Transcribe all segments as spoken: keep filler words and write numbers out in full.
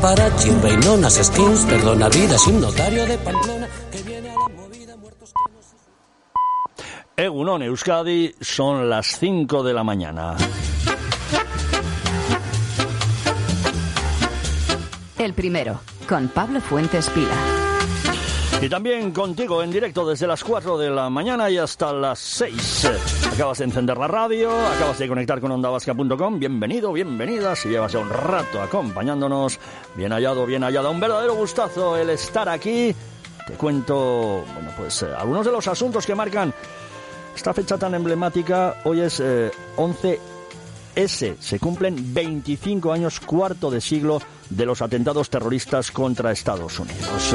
paparazzi, reinonas, skins, perdona vida, sin notario de Pamplona, que viene a la movida, muertos que no se... Egunon Euskadi, son las cinco de la mañana. El primero, con Pablo Fuentes Pila. Y también contigo en directo desde las cuatro de la mañana y hasta las seis. Acabas de encender la radio, acabas de conectar con onda vasca punto com. Bienvenido, bienvenida. Si llevas ya un rato acompañándonos, bien hallado, bien hallada. Un verdadero gustazo el estar aquí. Te cuento, bueno, pues eh, algunos de los asuntos que marcan esta fecha tan emblemática. Hoy es eh, once ese. Se cumplen veinticinco años, cuarto de siglo, de los atentados terroristas contra Estados Unidos.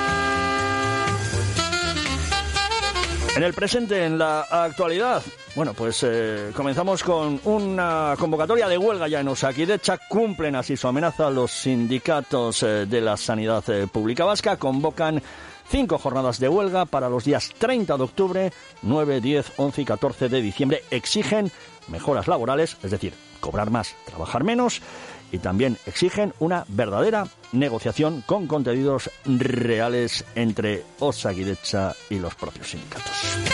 En el presente, en la actualidad, bueno, pues eh, comenzamos con una convocatoria de huelga ya en Osakidecha. Cumplen así su amenaza los sindicatos eh, de la sanidad eh, pública vasca. Convocan cinco jornadas de huelga para los días treinta de octubre, nueve, diez, once y catorce de diciembre. Exigen mejoras laborales, es decir, cobrar más, trabajar menos. Y también exigen una verdadera negociación con contenidos reales entre Osakidecha y los propios sindicatos.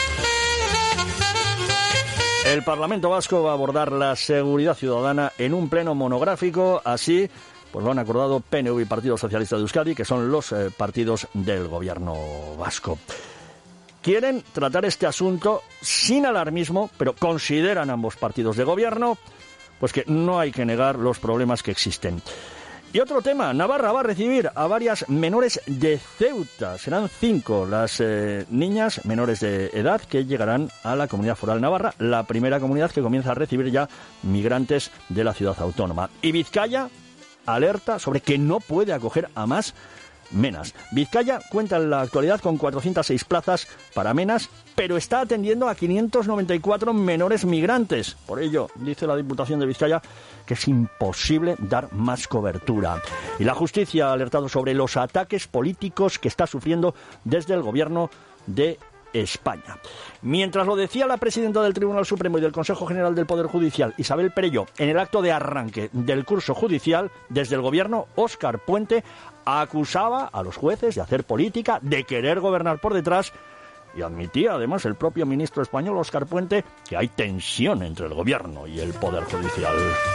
El Parlamento Vasco va a abordar la seguridad ciudadana en un pleno monográfico. Así pues lo han acordado P N V y Partido Socialista de Euskadi, que son los eh, partidos del gobierno vasco. Quieren tratar este asunto sin alarmismo, pero consideran ambos partidos de gobierno pues que no hay que negar los problemas que existen. Y otro tema, Navarra va a recibir a varias menores de Ceuta. Serán cinco las eh, niñas menores de edad que llegarán a la Comunidad Foral Navarra, la primera comunidad que comienza a recibir ya migrantes de la ciudad autónoma. Y Vizcaya alerta sobre que no puede acoger a más menas. Vizcaya cuenta en la actualidad con cuatrocientas seis plazas para menas, pero está atendiendo a quinientos noventa y cuatro menores migrantes. Por ello, dice la Diputación de Vizcaya que es imposible dar más cobertura. Y la justicia ha alertado sobre los ataques políticos que está sufriendo desde el gobierno de España. Mientras lo decía la presidenta del Tribunal Supremo y del Consejo General del Poder Judicial, Isabel Perelló, en el acto de arranque del curso judicial, desde el gobierno, Óscar Puente acusaba a los jueces de hacer política, de querer gobernar por detrás, y admitía además el propio ministro español, Óscar Puente, que hay tensión entre el gobierno y el Poder Judicial.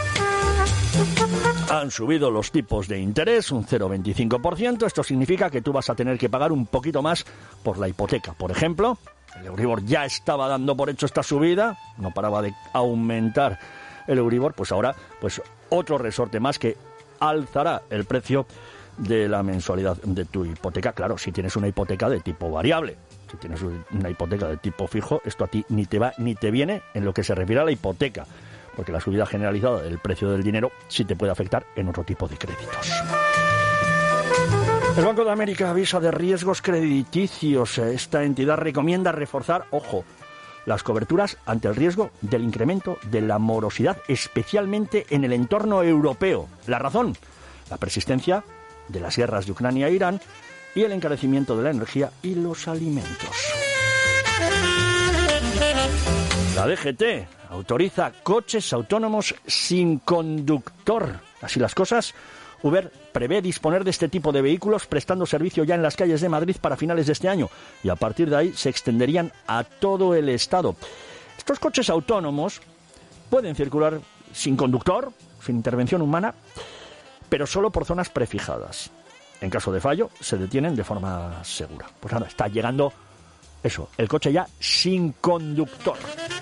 Han subido los tipos de interés un cero coma veinticinco por ciento. Esto significa que tú vas a tener que pagar un poquito más por la hipoteca. Por ejemplo, el Euribor ya estaba dando por hecho esta subida, no paraba de aumentar el Euribor, pues ahora pues otro resorte más que alzará el precio de la mensualidad de tu hipoteca. Claro, si tienes una hipoteca de tipo variable. Si tienes una hipoteca de tipo fijo, esto a ti ni te va ni te viene en lo que se refiere a la hipoteca, porque la subida generalizada del precio del dinero sí te puede afectar en otro tipo de créditos. El Banco de América avisa de riesgos crediticios. Esta entidad recomienda reforzar, ojo, las coberturas ante el riesgo del incremento de la morosidad, especialmente en el entorno europeo. La razón, la persistencia de las guerras de Ucrania e Irán y el encarecimiento de la energía y los alimentos. La D G T autoriza coches autónomos sin conductor. Así las cosas, Uber prevé disponer de este tipo de vehículos prestando servicio ya en las calles de Madrid para finales de este año, y a partir de ahí se extenderían a todo el estado. Estos coches autónomos pueden circular sin conductor, sin intervención humana, pero solo por zonas prefijadas. En caso de fallo, se detienen de forma segura. Pues ahora está llegando eso, el coche ya sin conductor.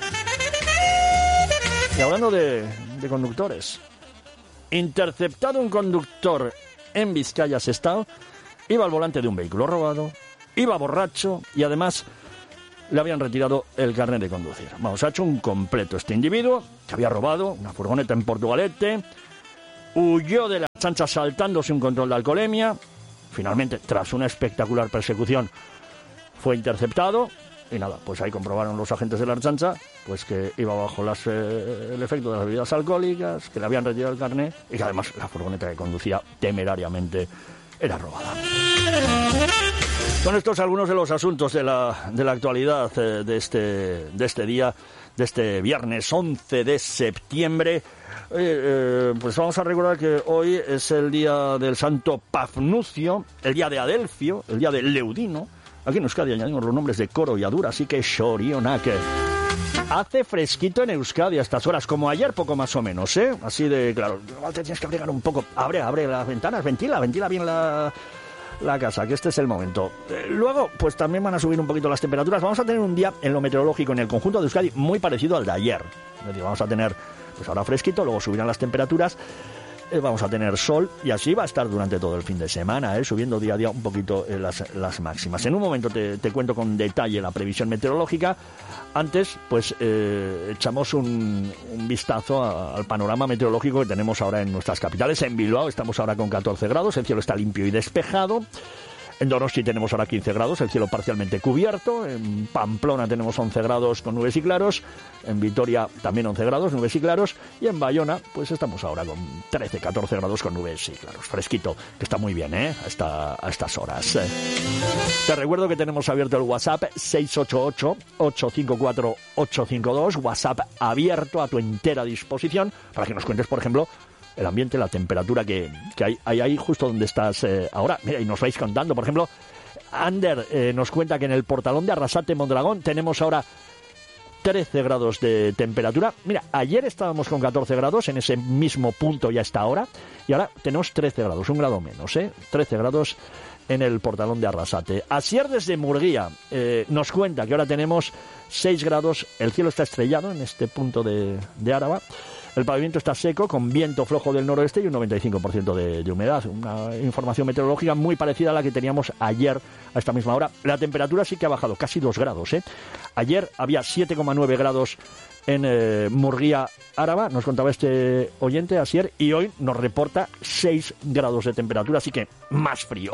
Y hablando de, de conductores, interceptado un conductor en Vizcaya Sestao, iba al volante de un vehículo robado, iba borracho y además le habían retirado el carnet de conducir. Vamos, ha hecho un completo este individuo que había robado una furgoneta en Portugalete, huyó de la chancha saltándose un control de alcoholemia. Finalmente, tras una espectacular persecución, fue interceptado. Y nada, pues ahí comprobaron los agentes de la Ertzaintza pues que iba bajo las, eh, el efecto de las bebidas alcohólicas, que le habían retirado el carnet y que además la furgoneta que conducía temerariamente era robada. Son estos algunos de los asuntos de la, de la actualidad eh, de, este, de este día, de este viernes once de septiembre. Eh, eh, pues vamos a recordar que hoy es el día del santo Pafnucio, el día de Adelfio, el día de Leudino. Aquí en Euskadi añadimos los nombres de Coro y Adura, así que Shorionak. Hace fresquito en Euskadi a estas horas, como ayer poco más o menos, ¿eh? Así de, claro, igual te tienes que abrigar un poco. Abre, abre las ventanas, ventila, ventila bien la... la casa, que este es el momento. Eh, luego, pues también van a subir un poquito las temperaturas. Vamos a tener un día en lo meteorológico en el conjunto de Euskadi muy parecido al de ayer. Es decir, vamos a tener, pues ahora fresquito, luego subirán las temperaturas, eh, vamos a tener sol y así va a estar durante todo el fin de semana, eh, subiendo día a día un poquito eh, las, las máximas. En un momento te, te cuento con detalle la previsión meteorológica. Antes, pues eh, echamos un, un vistazo a, al panorama meteorológico que tenemos ahora en nuestras capitales. En Bilbao estamos ahora con catorce grados, el cielo está limpio y despejado. En Donosti tenemos ahora quince grados, el cielo parcialmente cubierto. En Pamplona tenemos once grados con nubes y claros. En Vitoria también once grados, nubes y claros. Y en Bayona, pues estamos ahora con trece, catorce grados con nubes y claros. Fresquito, que está muy bien, ¿eh? A, esta, a estas horas. Te recuerdo que tenemos abierto el WhatsApp seis ocho ocho, ocho cinco cuatro, ocho cinco dos. WhatsApp abierto a tu entera disposición para que nos cuentes, por ejemplo, el ambiente, la temperatura que, que hay, hay ahí justo donde estás eh, ahora. Mira, y nos vais contando, por ejemplo, Ander eh, nos cuenta que en el Portalón de Arrasate, Mondragón, tenemos ahora trece grados de temperatura. Mira, ayer estábamos con catorce grados, en ese mismo punto ya está ahora, y ahora tenemos trece grados, un grado menos, ¿eh? trece grados en el Portalón de Arrasate. Asier desde Murguía eh, nos cuenta que ahora tenemos seis grados, el cielo está estrellado en este punto de, de Áraba. El pavimento está seco, con viento flojo del noroeste y un noventa y cinco por ciento de, de humedad. Una información meteorológica muy parecida a la que teníamos ayer a esta misma hora. La temperatura sí que ha bajado, casi dos grados, ¿eh? Ayer había siete coma nueve grados en eh, Murguía, Áraba, nos contaba este oyente, Asier, y hoy nos reporta seis grados de temperatura, así que más frío.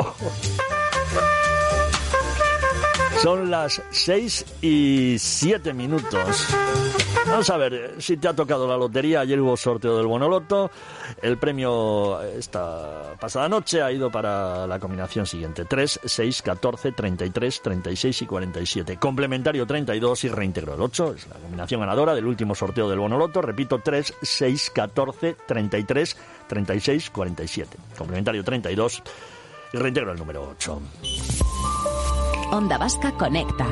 Son las seis y siete minutos. Vamos a ver si te ha tocado la lotería. Ayer hubo sorteo del Bonoloto. El premio esta pasada noche ha ido para la combinación siguiente: tres, seis, catorce, treinta y tres, treinta y seis y cuarenta y siete. Complementario treinta y dos y reintegro el ocho. Es la combinación ganadora del último sorteo del Bonoloto. Repito, tres, seis, catorce, treinta y tres, treinta y seis, cuarenta y siete. Complementario treinta y dos y reintegro el número ocho. Onda Vasca Conecta.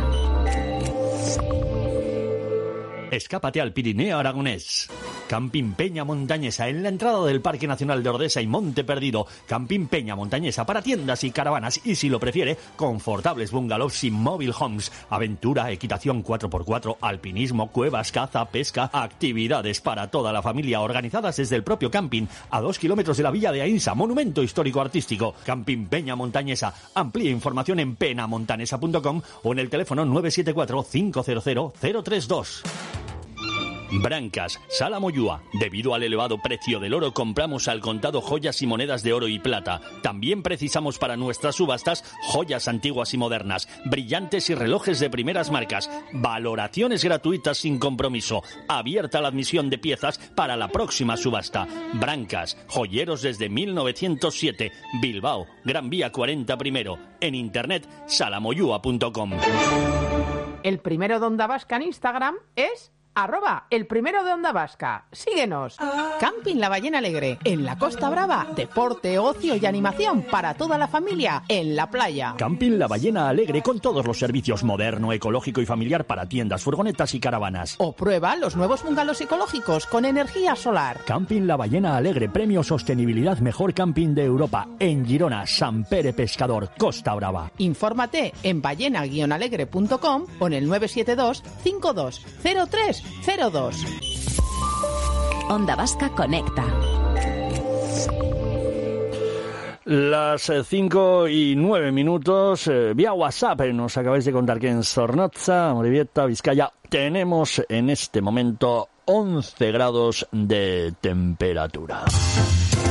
Escápate al Pirineo aragonés. Camping Peña Montañesa, en la entrada del Parque Nacional de Ordesa y Monte Perdido. Camping Peña Montañesa para tiendas y caravanas y, si lo prefiere, confortables bungalows y mobile homes. Aventura, equitación cuatro por cuatro, alpinismo, cuevas, caza, pesca, actividades para toda la familia organizadas desde el propio camping, a dos kilómetros de la Villa de Ainsa, monumento histórico artístico. Camping Peña Montañesa. Amplía información en penamontanesa punto com o en el teléfono nueve siete cuatro, cinco cero cero, cero tres dos. Brancas, Sala Moyúa. Debido al elevado precio del oro, compramos al contado joyas y monedas de oro y plata. También precisamos para nuestras subastas joyas antiguas y modernas, brillantes y relojes de primeras marcas. Valoraciones gratuitas sin compromiso. Abierta la admisión de piezas para la próxima subasta. Brancas, joyeros desde mil novecientos siete. Bilbao, Gran Vía cuarenta primero. En internet, salamoyúa punto com. El primero de Onda Vasca en Instagram es arroba el primero de Onda Vasca. Síguenos. Camping La Ballena Alegre, en la Costa Brava. Deporte, ocio y animación para toda la familia en la playa. Camping La Ballena Alegre, con todos los servicios moderno, ecológico y familiar para tiendas, furgonetas y caravanas. O prueba los nuevos bungalows ecológicos con energía solar. Camping La Ballena Alegre, premio Sostenibilidad Mejor Camping de Europa, en Girona, Sant Pere Pescador, Costa Brava. Infórmate en ballena guion alegre punto com o en el nueve siete dos, cinco dos cero tres cero dos. Onda Vasca Conecta. Las cinco y nueve minutos, eh, vía WhatsApp, eh, nos acabáis de contar que en Zornotza, Amorebieta, Vizcaya, tenemos en este momento once grados de temperatura.